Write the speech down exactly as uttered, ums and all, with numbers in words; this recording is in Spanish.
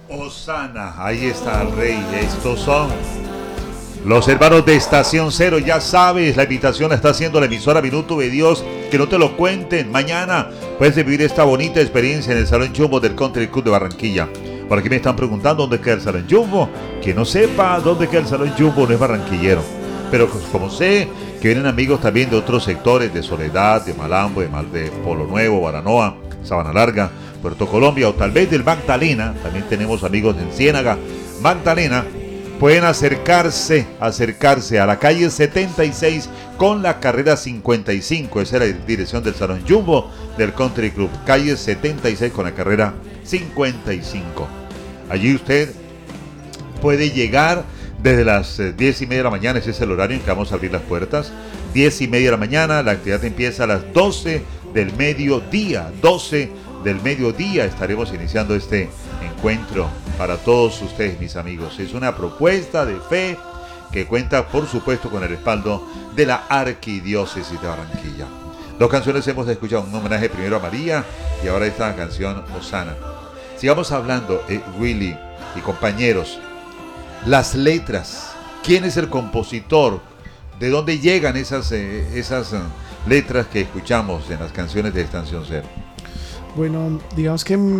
Osana, ahí está el rey. Estos son los hermanos de Estación Cero. Ya sabes, la invitación la está haciendo la emisora Minuto de Dios. Que no te lo cuenten. Mañana puedes vivir esta bonita experiencia en el Salón Jumbo del Country Club de Barranquilla. Por aquí me están preguntando dónde queda el Salón Jumbo. Que no sepa dónde queda el Salón Jumbo no es barranquillero. Pero como sé que vienen amigos también de otros sectores, de Soledad, de Malambo, de, Mal, de Polo Nuevo, Baranoa, Sabana Larga, Puerto Colombia o tal vez del Magdalena, también tenemos amigos en Ciénaga, Magdalena, pueden acercarse, acercarse a la calle setenta y seis con la carrera cincuenta y cinco, esa es la dirección del Salón Jumbo del Country Club, calle setenta y seis con la carrera cincuenta y cinco. Allí usted puede llegar desde las diez y media de la mañana, ese es el horario en que vamos a abrir las puertas, diez y media de la mañana, la actividad empieza a las doce del mediodía, doce del mediodía estaremos iniciando este encuentro para todos ustedes, mis amigos. Es una propuesta de fe que cuenta, por supuesto, con el respaldo de la Arquidiócesis de Barranquilla. Dos canciones hemos escuchado, un homenaje primero a María y ahora esta canción Osana. Sigamos hablando, eh, Willy y compañeros, las letras, ¿quién es el compositor? ¿De dónde llegan esas, eh, esas eh, letras que escuchamos en las canciones de Estación Cero? Bueno, digamos que